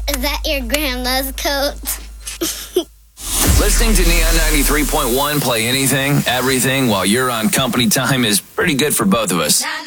Is that your grandma's coat? Listening to Neon 93.1 play anything, everything while you're on company time is pretty good for both of us.